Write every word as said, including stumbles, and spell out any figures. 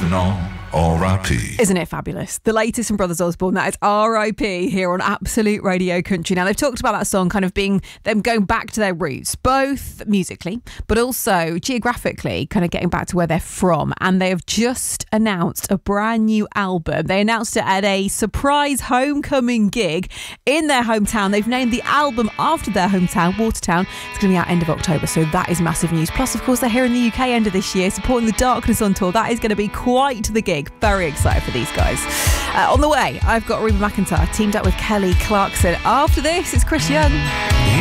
original R I P. Isn't it fabulous? The latest from Brothers Osborne, that is R I P here on Absolute Radio Country. Now, they've talked about that song kind of being them going back to their roots, both musically, but also geographically, kind of getting back to where they're from. And they have just announced a brand new album. They announced it at a surprise homecoming gig in their hometown. They've named the album after their hometown, Watertown. It's going to be out end of October, so that is massive news. Plus, of course, they're here in the U K end of this year, supporting the Darkness on tour. That is going to be quite the gig. Very excited for these guys. Uh, on the way, I've got Reba McEntire teamed up with Kelly Clarkson. After this, it's Chris Young.